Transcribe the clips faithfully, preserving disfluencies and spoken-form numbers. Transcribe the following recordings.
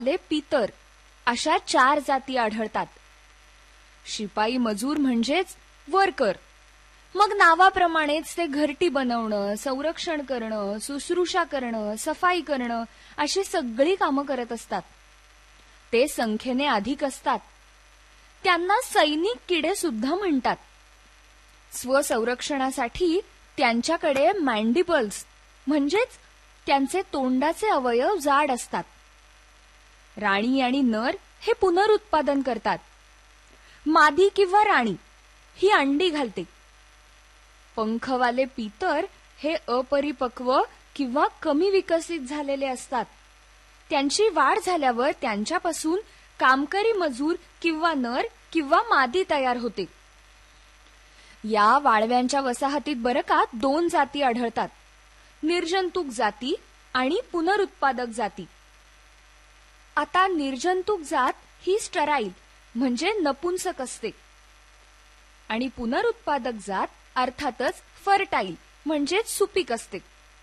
ले पितर अशा चार जाती आढळतात. शिपाई मजूर म्हणजेच वर्कर. मग नावाप्रमाणेच ते घरटी बनवणं, संरक्षण करणं, शुश्रूषा करणं, सफाई करणं अशी सगळी कामं करत असतात. ते संख्येने अधिक असतात. त्यांना सैनिक किडे सुद्धा म्हणतात. स्वसंरक्षणासाठी त्यांच्याकडे मॅन्डिबल्स म्हणजेच त्यांचे तोंडाचे अवयव जाड असतात. राणी आणि नर हे पुनरुत्पादन करतात. मादी किंवा राणी ही अंडी घालते. पंखवाले पितर हे अपरिपक्व किंवा कमी विकसित झालेले असतात. त्यांची वाढ झाल्यावर त्यांच्यापासून कामकरी मजूर किंवा नर किंवा मादी तयार होते. या वाळव्यांच्या वसाहतीत बरं का दोन जाती आढळतात, निर्जंतुक जाती आणि पुनरुत्पादक जाती. आता निर्जंतुक जात ही स्टराईल म्हणजे नपुंसक असते आणि पुनरुत्पादक जात अर्थातच फर्टाईल म्हणजे सुपीक असते.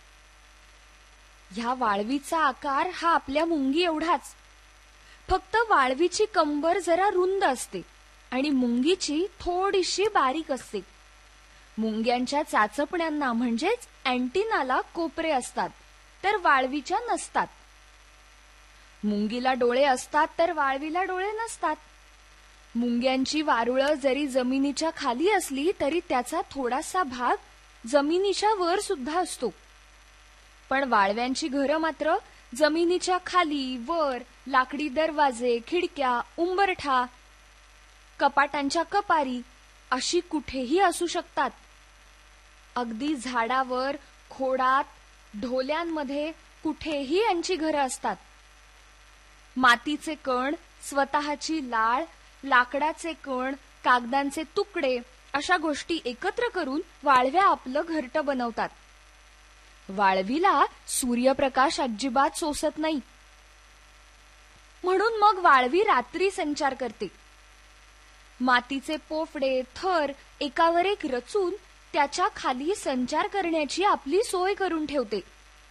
ह्या वाळवीचा आकार हा आपल्या मुंगी एवढाच, फक्त वाळवीची कंबर जरा रुंद असते आणि मुंगीची थोडीशी बारीक असते. मुंग्यांच्या चाचपण्यांना म्हणजेच अँटिनाला कोपरे असतात तर वाळवीच्या नसतात. मुंगीला डोळे असतात तर वाळवीला डोळे नसतात. मुंग्यांची वारुळं जरी जमिनीच्या खाली असली तरी त्याचा थोडासा भाग जमिनीच्या वर सुद्धा असतो. पण वाळव्यांची घरं मात्र जमिनीच्या खाली, वर, लाकडी दरवाजे, खिडक्या, उंबरठा, कपाटांच्या कपारी अशी कुठेही असू शकतात. अगदी झाडावर, खोडात, ढोल्यांमध्ये कुठेही यांची घरं असतात. मातीचे कण, स्वतःची लाळ, लाकडाचे कण, कागदांचे तुकडे अशा गोष्टी एकत्र करून वाळव्या आपलं घरटं बनवतात. वाळवीला सूर्यप्रकाश अजिबात सोसत नाही, म्हणून मग वाळवी रात्री संचार करते. मातीचे पोफडे, थर एकावर एक रचून त्याच्या खाली संचार करण्याची आपली सोय करून ठेवते.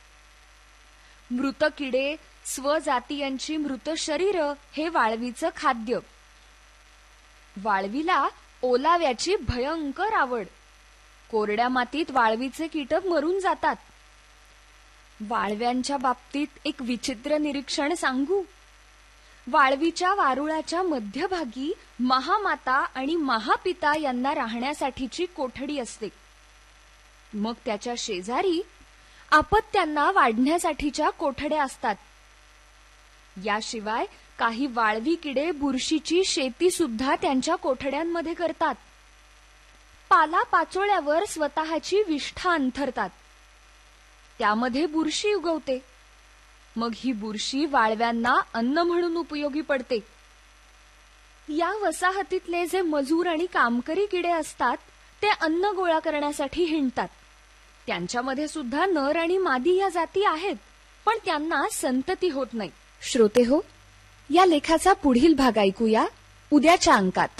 मृत किडे, स्वजातीयांची मृत शरीर हे वाळवीचं खाद्य. वाळवीला ओलाव्याची भयंकर आवड. कोरड्या मातीत वाळवीचे कीटक मरून जातात. वाळव्यांच्या बाबतीत एक विचित्र निरीक्षण सांगू. वाळवीच्या वारुळाच्या मध्यभागी महामाता आणि महापिता यांना राहण्यासाठीची कोठडी असते. मग त्याच्या शेजारी अपत्यांना वाढण्यासाठीच्या कोठड्या असतात. याशिवाय काही वाळवी किडे बुरशीची शेती सुद्धा त्यांच्या कोठड्यांमध्ये करतात. पाला पाचोळ्यावर स्वतःची विष्ठा अंथरतात. त्यामध्ये बुरशी उगवते. मग ही बुरशी वाळव्यांना अन्न म्हणून उपयोगी पडते. या वसाहतीतले जे मजूर आणि कामकरी किडे असतात ते अन्न गोळा करण्यासाठी हिंडतात. त्यांच्यामध्ये सुद्धा नर आणि मादी या जाती आहेत, पण त्यांना संतती होत नाही. श्रोते हो, या लेखाचा पुढील भाग ऐकूया उद्याच्या अंकात.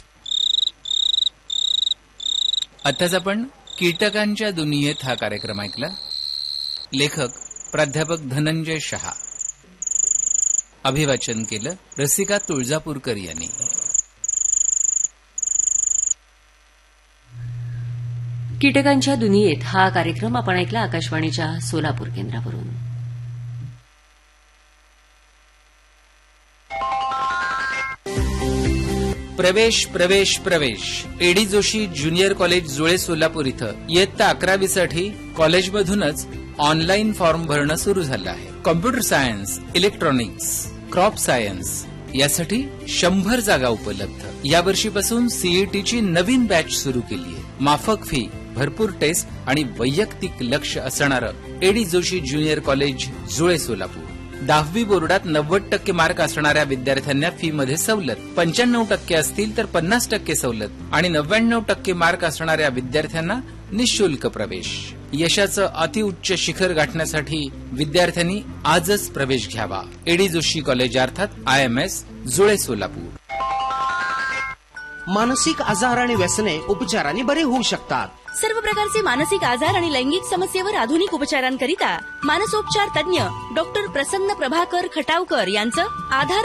आताच आपण कीटकांच्या दुनियेत हा कार्यक्रम ऐकला. लेखक प्राध्यापक धनंजय शहा. अभिवाचन केलं रसिका तुळजापूरकर यांनी. कीटकांच्या दुनियेत हा कार्यक्रम आपण ऐकला आकाशवाणीच्या सोलापूर केंद्रावरून. प्रवेश प्रवेश प्रवेश एडी जोशी ज्युनियर कॉलेज जुळे सोलापूर इथं इयत्ता अकरावीसाठी कॉलेजमधूनच ऑनलाईन फॉर्म भरणं सुरू झालं आहे. Computer science, electronics, crop science यासाठी शंभर जागा उपलब्ध. यावर्षीपासून सीईटीची नवीन बॅच सुरू केली आहे. माफक फी, भरपूर टेस्ट आणि वैयक्तिक लक्ष असणारं एडी जोशी ज्युनियर कॉलेज जुळे सोलापूर. दहावी बोर्डात नव्वद टक्के मार्क असणाऱ्या विद्यार्थ्यांना फी मध्ये सवलत, पंच्याण्णव टक्के असतील तर पन्नास टक्के सवलत आणि नव्याण्णव टक्के मार्क असणाऱ्या विद्यार्थ्यांना निःशुल्क प्रवेश. यशाचं अतिउच्च शिखर गाठण्यासाठी विद्यार्थ्यांनी आजच प्रवेश घ्यावा. एडी जोशी कॉलेज अर्थात आय एम एस जुळे सोलापूर. मानसिक आजार आणि व्यसने उपचाराने बरे होऊ शकतात. सर्व प्रकारचे मानसिक आजार आणि लैंगिक समस्येवर आधुनिक उपचारांकरिता मानसोपचार तज्ञ डॉक्टर प्रसन्न प्रभाकर खटावकर यांचं आधार